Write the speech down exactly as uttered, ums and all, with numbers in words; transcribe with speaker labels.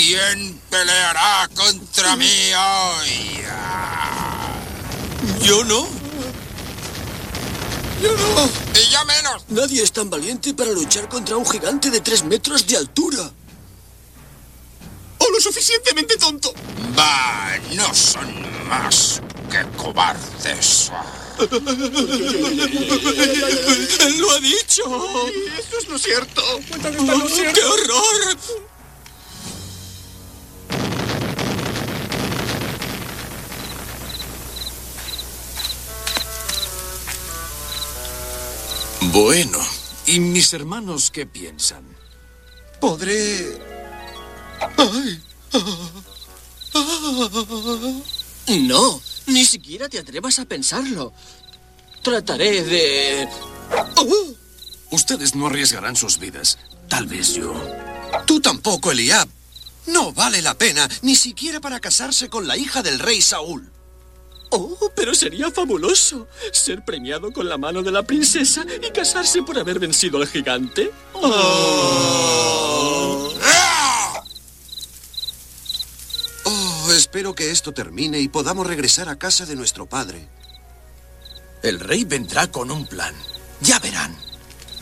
Speaker 1: ¿Quién peleará contra mí hoy?
Speaker 2: Yo no. Yo no.
Speaker 1: Y yo menos.
Speaker 2: Nadie es tan valiente para luchar contra un gigante de tres metros de altura. O lo suficientemente tonto.
Speaker 1: Bah, no son más que cobardes.
Speaker 2: ¡Él lo ha dicho!
Speaker 3: ¡Eso es lo cierto!
Speaker 2: Oh, ¡qué horror!
Speaker 4: Bueno, ¿y mis hermanos qué piensan?
Speaker 3: Podré...
Speaker 2: Ay. No, ni siquiera te atrevas a pensarlo. Trataré de...
Speaker 4: Oh. Ustedes no arriesgarán sus vidas. Tal vez yo.
Speaker 3: Tú tampoco, Eliab. No vale la pena, ni siquiera para casarse con la hija del rey Saúl.
Speaker 2: Oh, pero sería fabuloso ser premiado con la mano de la princesa y casarse por haber vencido al gigante.
Speaker 3: Oh. Oh, espero que esto termine y podamos regresar a casa de nuestro padre.
Speaker 4: El rey vendrá con un plan. Ya verán.